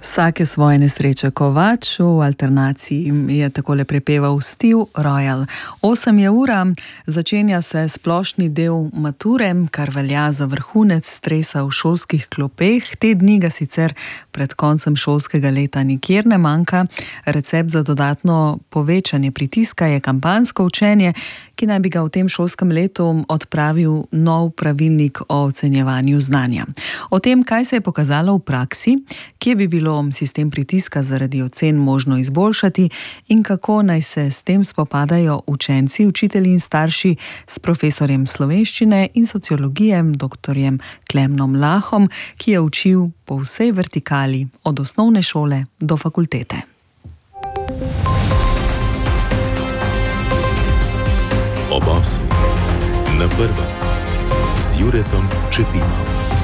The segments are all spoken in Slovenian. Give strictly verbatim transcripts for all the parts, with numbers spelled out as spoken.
Vsake svoje nesreče kovač, v alternaciji je takole prepeval Steve Royal. Osem je ura, začenja se splošni del mature, kar velja za vrhunec stresa v šolskih klopeh. Te dni ga sicer pred koncem šolskega leta nikjer ne manjka. Recept za dodatno povečanje pritiska je kampanjsko učenje, ki naj bi ga v tem šolskem letu odpravil nov pravilnik o ocenjevanju znanja. O tem, kaj se je pokazalo v praksi, kje bi bilo sistem pritiska zaradi ocen možno izboljšati in kako naj se s tem spopadajo učenci, učitelji in starši, s profesorjem slovenščine in sociologije doktorjem Klemnom Lahom, ki je učil po vsej vertikali od osnovne šole do fakultete. Ob osmih na prvem z Juretom Čepinom.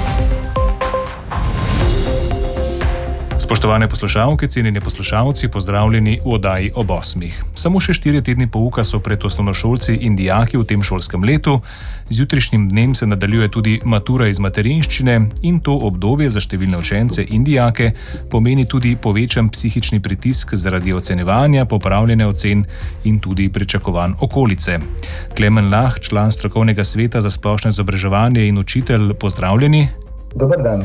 Spoštovane poslušalke, cenjeni poslušalci, pozdravljeni v oddaji Ob osmih. Samo še štirje tedni pouka so pred osnovnošolci in dijaki v tem šolskem letu. Z jutrišnjim dnem se nadaljuje tudi matura iz materinščine in to obdobje za številne učence in dijake pomeni tudi povečan psihični pritisk zaradi ocenjevanja, popravljene ocen in tudi pričakovanj okolice. Klemen Lah, član strokovnega sveta za splošno izobraževanje in učitelj, pozdravljeni. Dober dan.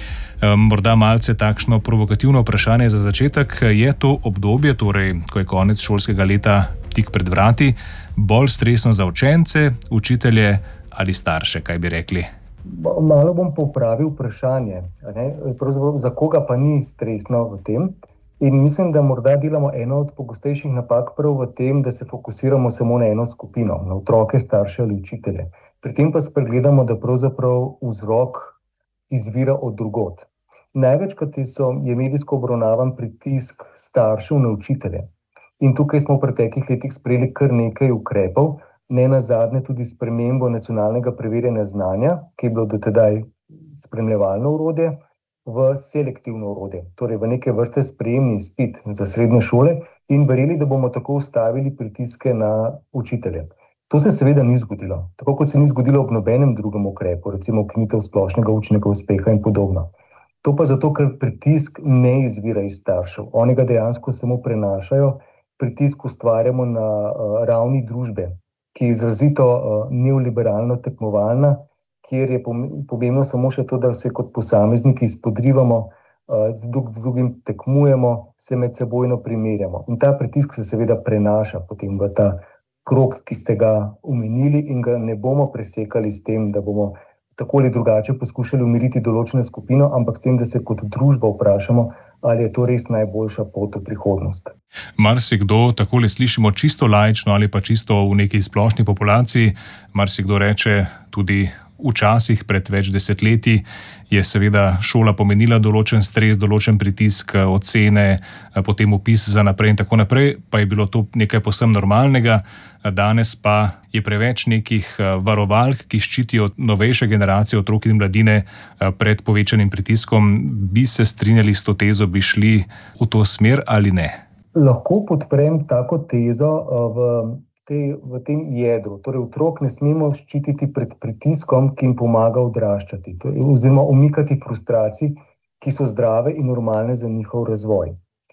Morda malce takšno provokativno vprašanje za začetek. Je to obdobje, torej, ko je konec šolskega leta tik pred vrati, bolj stresno za učence, učitelje ali starše, kaj bi rekli? Malo bom popravil vprašanje, ne? Pravzaprav za koga pa ni stresno v tem. In mislim, da morda delamo eno od pogostejših napak prav v tem, da se fokusiramo samo na eno skupino, na otroke, starše ali učitelje. Pri tem pa spregledamo, da pravzaprav vzrok izvira od drugod. Največkrat je medijsko obravnavan pritisk staršev na učitelje. In tukaj smo v preteklih letih sprejeli kar nekaj ukrepov, ne nazadnje tudi spremembo nacionalnega preverjanja znanja, ki je bilo do tedaj spremljevalno orodje, v selektivno orodje, torej v neke vrste sprejemni izpit za srednje šole, in verjeli, da bomo tako ustavili pritiske na učitelje. To se seveda ni zgodilo, tako kot se ni zgodilo ob nobenem drugem ukrepu, recimo ukinitev splošnega učnega uspeha in podobno. To pa zato, ker pritisk ne izvira iz staršev. Oni ga dejansko samo prenašajo, pritisk ustvarjamo na uh, ravni družbe, ki je izrazito uh, neoliberalno tekmovalna, kjer je pomembno samo še to, da se kot posamezniki izpodrivamo, uh, z drug, drugim tekmujemo, se med sebojno primerjamo. In ta pritisk se seveda prenaša potem v ta krog, ki ste ga omenili, in ga ne bomo presekali s tem, da bomo tako ali drugače poskušali umiriti določeno skupino, ampak s tem, da se kot družba vprašamo, ali je to res najboljša pot v prihodnost. Marsikdo, takole slišimo čisto laično ali pa čisto v neki splošni populaciji, marsikdo reče tudi včasih pred več desetletji je seveda šola pomenila določen stres, določen pritisk, ocene, potem vpis za naprej in tako naprej, pa je bilo to nekaj povsem normalnega. Danes pa je preveč nekih varovalk, ki ščitijo novejše generacije otrok in mladine pred povečanim pritiskom. Bi se strinjali s to tezo, bi šli v to smer ali ne? Lahko podprem tako tezo v Te, v tem jedru. Torej, otrok ne smemo ščititi pred pritiskom, ki jim pomaga odraščati, torej, oziroma umikati frustracij, ki so zdrave in normalne za njihov razvoj.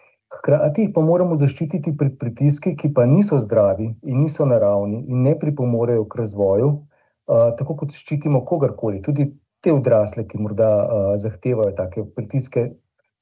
Hkrati pa moramo zaščititi pred pritiski, ki pa niso zdravi in niso naravni in ne pripomorejo k razvoju, uh, tako kot ščitimo kogarkoli, tudi te odrasle, ki morda uh, zahtevajo take pritiske.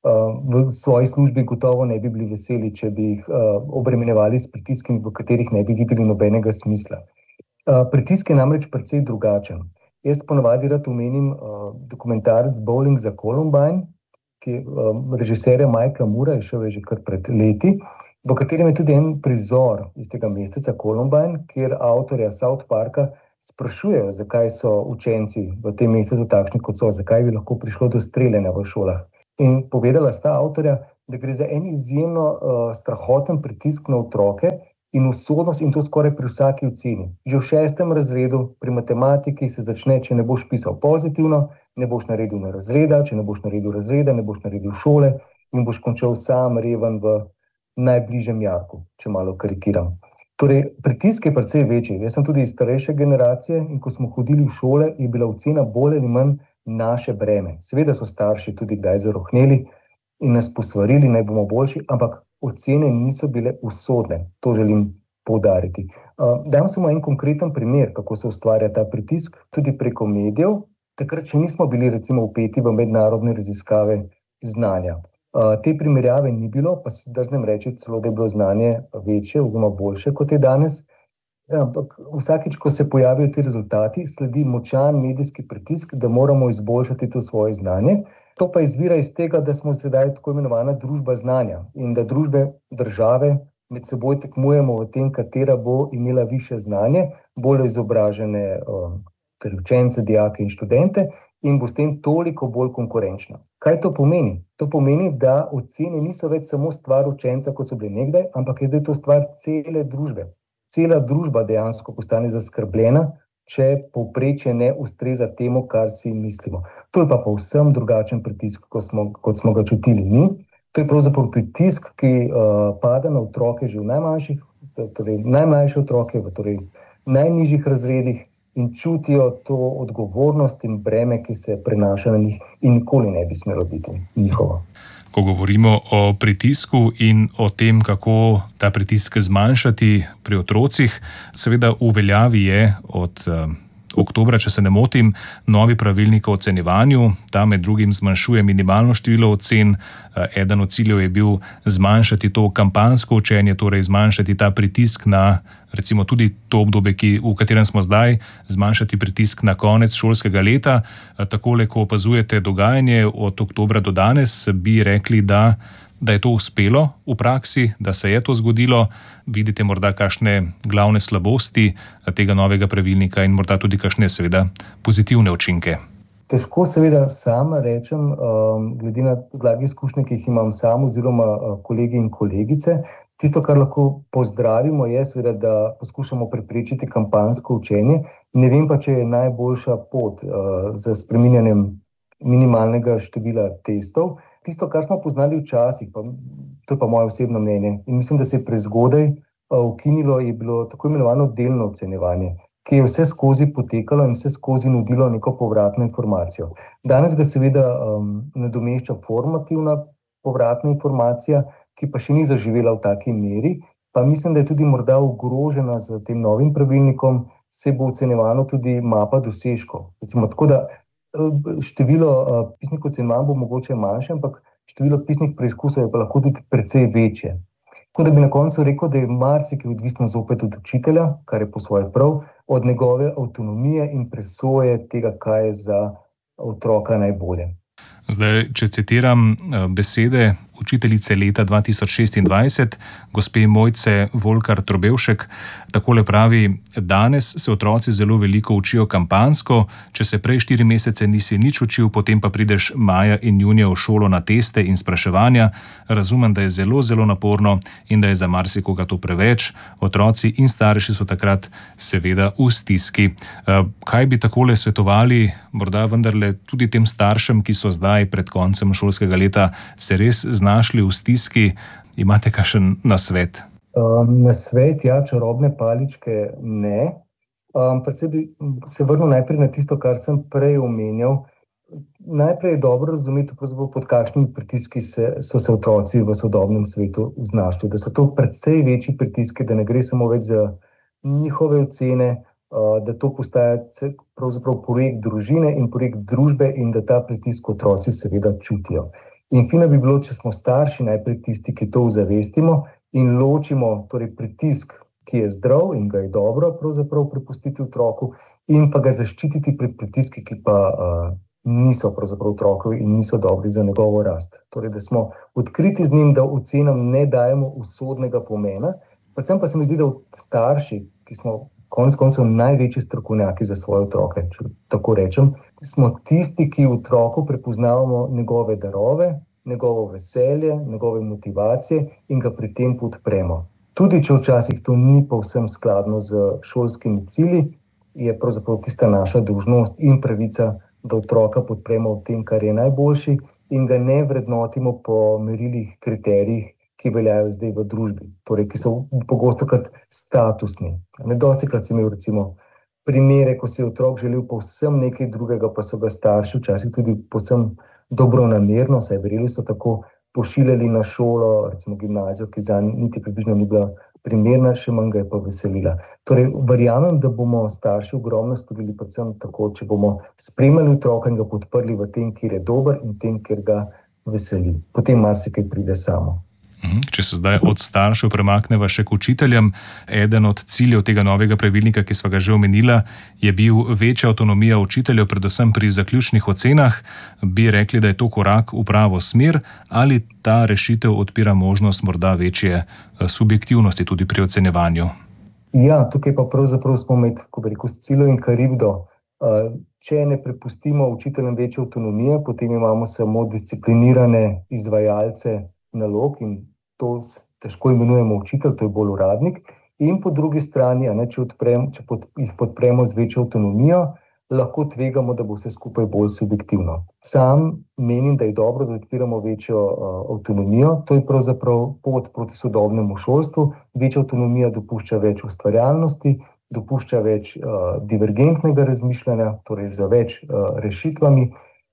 V svoji službi gotovo ne bi bili veseli, če bi jih uh, obremenjevali s pritiski, v katerih ne bi videli nobenega smisla. Uh, pritisk je namreč precej drugačen. Jaz ponovadi rad omenim uh, dokumentarec Bowling za Columbine, ki je uh, režiserja Michaela Moora, je šel že kar pred leti, v katerem je tudi en prizor iz tega mesteca Columbine, kjer avtorja South Parka sprašujejo, zakaj so učenci v tem mestecu takšni, kot so, zakaj bi lahko prišlo do streljanja v šolah. In povedala sta avtorja, da gre za en izjemno uh, strahoten pritisk na otroke in usodnost, in to skoraj pri vsaki oceni. Že v šestem razredu pri matematiki se začne, če ne boš pisal pozitivno, ne boš naredil na razreda, če ne boš naredil razreda, ne boš naredil šole in boš končal sam reven v najbližjem jarku, če malo karikiram. Torej, pritisk je precej večji. Jaz sem tudi iz starejše generacije in ko smo hodili v šole, je bila ocena bolj ali manj naše breme. Seveda so starši tudi kdaj zarohneli, in nas posvarili, naj bomo boljši, ampak ocene niso bile usodne. To želim poudariti. Uh, dam samo en konkreten primer, kako se ustvarja ta pritisk, tudi preko medijev. Takrat še nismo bili recimo vpeti v mednarodne raziskave znanja. Uh, te primerjave ni bilo, pa si drznem reči celo, da je bilo znanje večje oziroma boljše, kot je danes. Ampak vsakič, ko se pojavijo ti rezultati, sledi močan medijski pritisk, da moramo izboljšati to svoje znanje. To pa izvira iz tega, da smo sedaj tako imenovana družba znanja in da družbe, države med seboj tekmujemo v tem, katera bo imela više znanje, bolj izobražene um, učence, dijake in študente in bo s tem toliko bolj konkurenčna. Kaj to pomeni? To pomeni, da ocene niso več samo stvar učenca, kot so bile nekdaj, ampak je zdaj to stvar cele družbe. Cela družba dejansko postane zaskrbljena, če povprečje ne ustreza temu, kar si mislimo. To je pa povsem drugačen pritisk, kot smo, kot smo ga čutili mi. To je pravzaprav pritisk, ki uh, pada na otroke že v najmanjših, torej najmlajše otroke, v torej najnižjih razredih in čutijo to odgovornost in breme, ki se prenaša na njih in nikoli ne bi smelo biti njihovo. Ko govorimo o pritisku in o tem, kako ta pritisk zmanjšati pri otrocih, seveda v veljavi je od uh, oktobra, če se ne motim, novi pravilnik o ocenjevanju. Ta med drugim zmanjšuje minimalno število ocen. Uh, eden od ciljev je bil zmanjšati to kampanjsko učenje, torej zmanjšati ta pritisk na recimo tudi to obdobje, ki, v katerem smo zdaj, zmanjšati pritisk na konec šolskega leta. Takole, ko opazujete dogajanje od oktobra do danes, bi rekli, da, da je to uspelo v praksi, da se je to zgodilo. Vidite morda kakšne glavne slabosti tega novega pravilnika in morda tudi kakšne seveda pozitivne učinke. Težko seveda sama rečem, um, glede na blage izkušnje, ki jih imam sam oziroma uh, kolegi in kolegice. Tisto, kar lahko pozdravimo, je seveda, da poskušamo preprečiti kampanjsko učenje. Ne vem pa, če je najboljša pot uh, za spreminjanjem minimalnega števila testov. Tisto, kar smo poznali včasih, pa, to je pa moje osebno mnenje, in mislim, da se je prezgodaj uh, ukinilo, je bilo tako imenovano delno ocenjevanje, ki je vse skozi potekalo in vse skozi nudilo neko povratno informacijo. Danes ga seveda um, nadomešča formativna povratna informacija, ki pa še ni zaživela v taki meri, pa mislim, da je tudi morda ogrožena z tem novim pravilnikom, se bo ocenjevalo tudi mapa dosežkov. Recimo, tako da število uh, pisnih ocenjevanj bo mogoče manjše, ampak število pisnih preizkusov je pa lahko tudi precej večje. Tako da bi na koncu rekel, da je marsikaj odvisno zopet od učitelja, kar je po svoje prav, od njegove avtonomije in presoje tega, kaj je za otroka najbolje. Zdaj, če citiram besede učiteljice leta dva tisoč šestindvajset, gospe Mojce Volkar Trobevšek, takole pravi: danes se otroci zelo veliko učijo kampanjsko, če se prej štiri mesece nisi nič učil, potem pa prideš maja in junija v šolo na teste in spraševanja. Razumem, da je zelo, zelo naporno in da je za marsikoga to preveč. Otroci in starši so takrat seveda v stiski. Kaj bi takole svetovali morda vendarle tudi tem staršem, ki so zdaj pred koncem šolskega leta se res znašli v stiski? Imate kakšen nasvet? Um, nasvet, ja, čarobne paličke ne. Um, predvsem bi se vrnil najprej na tisto, kar sem prej omenjal. Najprej je dobro razumeti, pod kakšnimi pritiski se, so se otroci v sodobnem svetu znašli. Da so to precej večji pritiski, da ne gre samo več za njihove ocene, uh, da to postaja pravzaprav projekt družine in projekt družbe in da ta pritisk otroci seveda čutijo. In fino bi bilo, če smo starši najprej tisti, ki to ozavestimo in ločimo torej pritisk, ki je zdrav in ga je dobro pravzaprav prepustiti otroku, in pa ga zaščititi pred pritiski, ki pa uh, niso pravzaprav otrokovi in niso dobri za njegovo rast. Torej, da smo odkriti z njim, da ocenam ne dajemo usodnega pomena, predvsem pa se mi zdi, da starši, ki smo konec koncev največji strokovnjaki za svoje otroke, če tako rečem, smo tisti, ki v otroku prepoznavamo njegove darove, njegovo veselje, njegove motivacije in ga pri tem podpremo. Tudi če včasih to ni povsem skladno z šolskimi cilji, je pravzaprav tista naša dolžnost in pravica, da otroka podpremo v tem, kar je najboljši, in ga ne vrednotimo po merilih, kriterijih, ki veljajo zdaj v družbi, torej, ki so pogosto kot statusni. Dostikrat sem imel recimo primere, ko si je otrok želel povsem nekaj drugega, pa so ga starši včasih tudi povsem dobronamerno, saj verjeli so tako, pošiljali na šolo, recimo gimnazijo, ki za niti približno ni bila primerna, še manj ga je pa veselila. Torej, verjamem, da bomo starši ogromno storili predvsem tako, če bomo spremljali otroka in ga podprli v tem, kjer je dober in tem, kjer ga veseli. Potem marsikaj pride samo. Če se zdaj od staršev premakneva še k učiteljem, eden od ciljev tega novega pravilnika, ki sva ga že omenila, je bil večja avtonomija učiteljev, predvsem pri zaključnih ocenah. Bi rekli, da je to korak v pravo smer, ali ta rešitev odpira možnost morda večje subjektivnosti tudi pri ocenjevanju? Ja, tukaj pa pravzaprav smo med, ko bi rekel, Scilo in Karibdo. Če ne prepustimo učiteljem večje avtonomije, potem imamo samo disciplinirane izvajalce nalog in to težko imenujemo učitelj, to je bolj uradnik. In po drugi strani, ne, če, odprem, če pod, jih podpremo z večjo avtonomijo, lahko tvegamo, da bo vse skupaj bolj subjektivno. Sam menim, da je dobro, da odpiramo večjo uh, avtonomijo. To je pravzaprav pot proti sodobnemu šolstvu. Večja avtonomija dopušča več ustvarjalnosti, dopušča več uh, divergentnega razmišljanja, torej za več uh, rešitvami,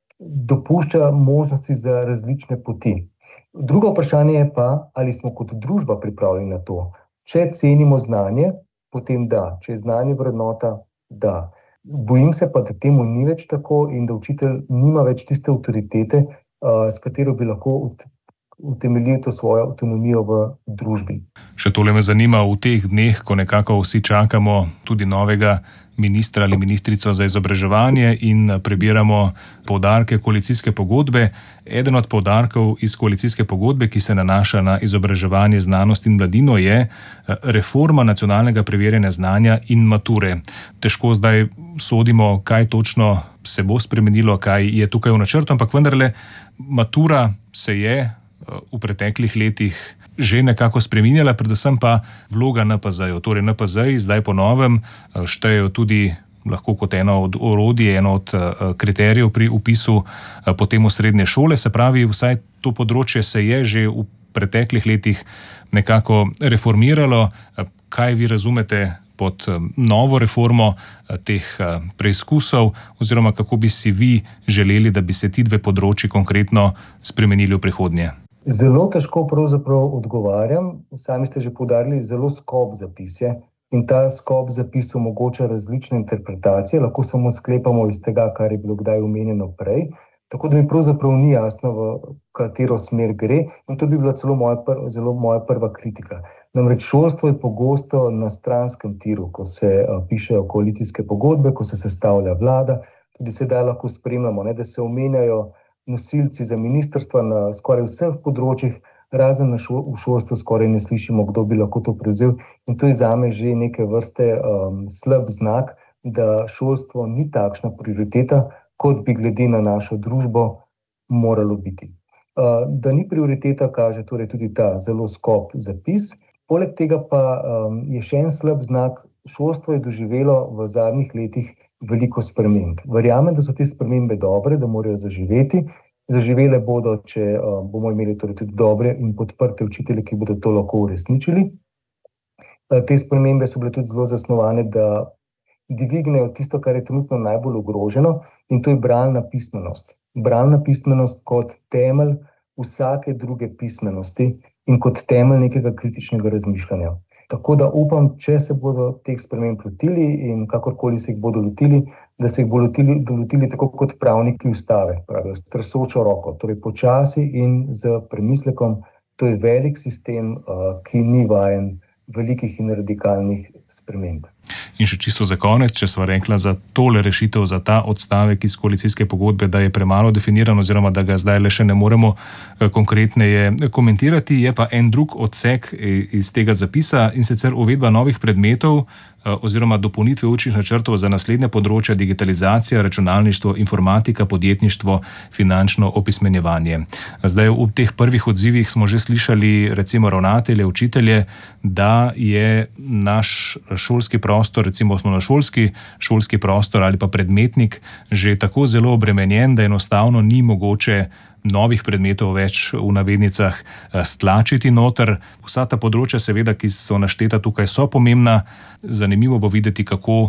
dopušča možnosti za različne poti. Drugo vprašanje je pa, ali smo kot družba pripravljeni na to. Če cenimo znanje, potem da. Če je znanje vrednota, da. Bojim se pa, da temu ni več tako in da učitelj nima več tiste avtoritete, s katero bi lahko utemeljil to svojo avtonomijo v družbi. Še tole me zanima v teh dneh, ko nekako vsi čakamo tudi novega ministra ali ministrico za izobraževanje in prebiramo poudarke koalicijske pogodbe. Eden od poudarkov iz koalicijske pogodbe, ki se nanaša na izobraževanje, znanost in mladino, je reforma nacionalnega preverjanja znanja in mature. Težko zdaj sodimo, kaj točno se bo spremenilo, kaj je tukaj v načrtu, ampak vendarle matura se je v preteklih letih že nekako spreminjala, predvsem pa vloga en pe zejev. Torej en pe zeji zdaj po novem štejejo tudi lahko kot eno od orodij, eno od kriterijev pri vpisu potem v srednje šole. Se pravi, vsaj to področje se je že v preteklih letih nekako reformiralo. Kaj vi razumete pod novo reformo teh preizkusov oziroma kako bi si vi želeli, da bi se ti dve področji konkretno spremenili v prihodnje? Zelo težko pravzaprav odgovarjam. Sami ste že poudarili, zelo skop zapis je in ta skop zapis omogoča različne interpretacije, lahko samo sklepamo iz tega, kar je bilo kdaj omenjeno prej, tako da mi pravzaprav ni jasno, v katero smer gre in to bi bila celo moja, pr- zelo moja prva kritika. Namreč šolstvo je pogosto na stranskem tiru, ko se a, pišejo koalicijske pogodbe, ko se sestavlja vlada, tudi sedaj lahko spremljamo, ne, da se omenjajo nosilci za ministrstva na skoraj vseh področjih, razen na šol, v šolstvu skoraj ne slišimo, kdo bi lahko to prevzel. In to je zame že neke vrste um, slab znak, da šolstvo ni takšna prioriteta, kot bi glede na našo družbo moralo biti. Uh, da ni prioriteta, kaže torej tudi ta zelo skop zapis. Poleg tega pa um, je še en slab znak, šolstvo je doživelo v zadnjih letih veliko sprememb. Verjamem, da so te spremembe dobre, da morajo zaživeti. Zaživele bodo, če uh, bomo imeli torej tudi dobre in podprte učitelje, ki bodo to lahko uresničili. Uh, te spremembe so bile tudi zelo zasnovane, da dvignejo tisto, kar je trenutno najbolj ogroženo, in to je bralna pismenost. Bralna pismenost kot temelj vsake druge pismenosti in kot temelj nekega kritičnega razmišljanja. Tako da upam, če se bodo teh sprememb lotili in kakorkoli se jih bodo lotili, da se jih bodo lotili, lotili tako kot pravniki ustave, pravijo, s tresočo roko, torej počasi in z premislekom. To je velik sistem, ki ni vajen velikih in radikalnih sprememb. In še čisto za konec, če sva rekla za tole rešitev, za ta odstavek iz koalicijske pogodbe, da je premalo definiran oziroma da ga zdaj le še ne moremo konkretneje komentirati, je pa en drug odsek iz tega zapisa in sicer uvedba novih predmetov oziroma dopolnitve učnih načrtov za naslednja področja: digitalizacija, računalništvo, informatika, podjetništvo, finančno opismenjevanje. Zdaj v teh prvih odzivih smo že slišali recimo ravnatelje, učitelje, da je naš šolski prostor, recimo osnovnošolski šolski prostor ali pa predmetnik že tako zelo obremenjen, da enostavno ni mogoče novih predmetov več v navednicah stlačiti noter. Vsa ta področja seveda, ki so našteta tukaj, so pomembna. Zanimivo bo videti, kako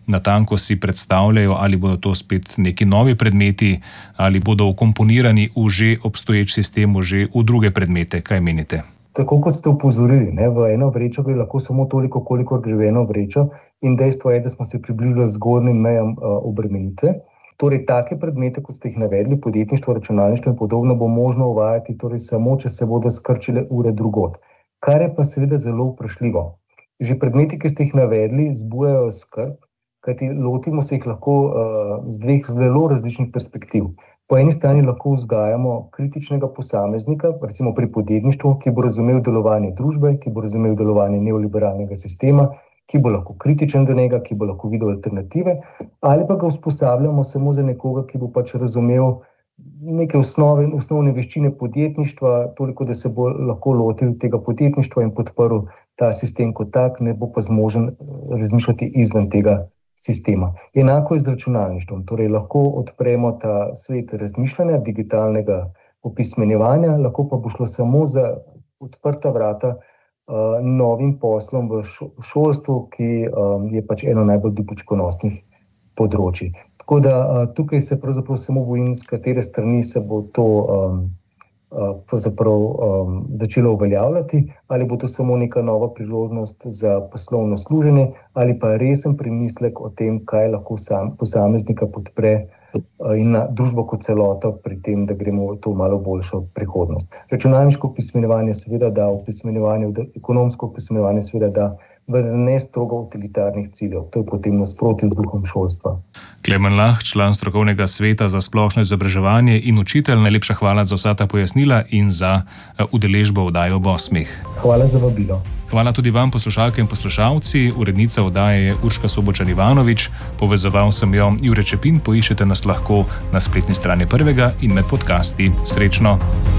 natanko si predstavljajo, ali bodo to spet neki novi predmeti, ali bodo vkomponirani v že obstoječ sistem, že v druge predmete. Kaj menite? Tako kot ste upozorili, ne, v eno vrečo gre lahko samo toliko, koliko gre v eno vrečo, in dejstvo je, da smo se približali zgornjim mejam uh, obremenitve. Torej, take predmete, kot ste jih navedli, podjetništvo, računalništvo in podobno, bo možno uvajati torej samo, če se bodo skrčile ure drugod. Kar je pa seveda zelo vprašljivo. Že predmeti, ki ste jih navedli, zbujajo skrb, kajti lotimo se jih lahko uh, z dveh zelo različnih perspektiv. Po eni strani lahko vzgajamo kritičnega posameznika, recimo pri podjetništvu, ki bo razumel delovanje družbe, ki bo razumel delovanje neoliberalnega sistema, ki bo lahko kritičen do njega, ki bo lahko videl alternative, ali pa ga usposabljamo samo za nekoga, ki bo pač razumel neke osnove, osnovne veščine podjetništva, toliko, da se bo lahko lotil tega podjetništva in podprl ta sistem kot tak, ne bo pa zmožen razmišljati izven tega sistema. Enako je z računalništvom, torej lahko odpremo ta svet razmišljanja, digitalnega opismenjevanja, lahko pa bo šlo samo za odprta vrata uh, novim poslom v šolstvu, ki um, je pač eno najbolj dobičkonosnih področij. Tako da uh, tukaj se pravzaprav samo bojim, z katere strani se bo to um, uh, pravzaprav um, začelo uveljavljati, ali bo to samo neka nova priložnost za poslovno služenje, ali pa resen premislek o tem, kaj lahko sam, posameznika podpre uh, in na družbo kot celoto pri tem, da gremo v to malo boljšo prihodnost. Računalniško opismenjevanje seveda da, opismenjevanje, ekonomsko opismenjevanje seveda da, v ne strogo utilitarnih ciljev. To je potem nasprotju z duhom šolstva. Klemen Lah, član strokovnega sveta za splošno izobraževanje in učitelj, najlepša hvala za vsa ta pojasnila in za udeležbo v oddaji Ob osmih. Hvala za vabilo. Hvala tudi vam, poslušalke in poslušalci. Urednica oddaje je Urška Sobočan Ivanovič, povezoval sem jo Jure Čepin, poiščete nas lahko na spletni strani Prvega in med podcasti. Srečno!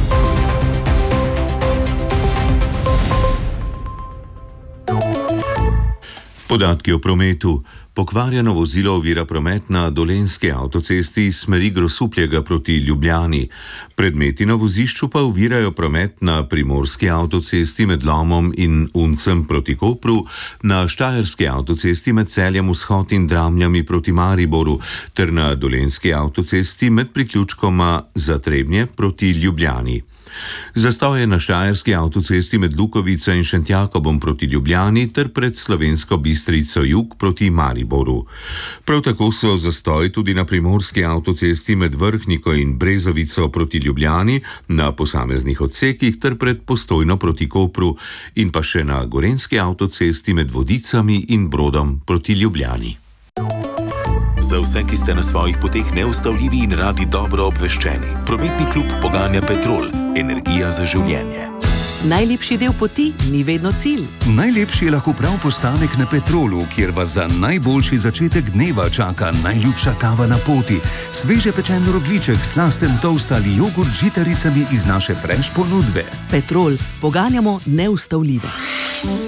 Podatki o prometu. Pokvarjeno vozilo ovira promet na Dolenjski avtocesti iz smeri Grosuplja proti Ljubljani. Predmeti na vozišču pa ovirajo promet na Primorski avtocesti med Lomom in Uncem proti Kopru, na Štajerski avtocesti med Celjem Vzhod in Dramljami proti Mariboru ter na Dolenjski avtocesti med priključkoma Zatrebnje proti Ljubljani. Zastoj je na Štajerski avtocesti med Lukovico in Šentjakobom proti Ljubljani ter pred Slovensko Bistrico jug proti Mariboru. Prav tako so zastoj tudi na Primorski avtocesti med Vrhniko in Brezovico proti Ljubljani, na posameznih odsekih ter pred Postojno proti Kopru in pa še na Gorenjski avtocesti med Vodicami in Brodom proti Ljubljani. Za vse, ki ste na svojih poteh neustavljivi in radi dobro obveščeni, prometni klub poganja Petrol, energija za življenje. Najlepši del poti ni vedno cilj. Najlepši je lahko prav postanek na Petrolu, kjer vas za najboljši začetek dneva čaka najljubša kava na poti, sveže pečen rogljiček, slasten toast ali jogurt z žitaricami iz naše fresh ponudbe. Petrol, poganjamo neustavljivo.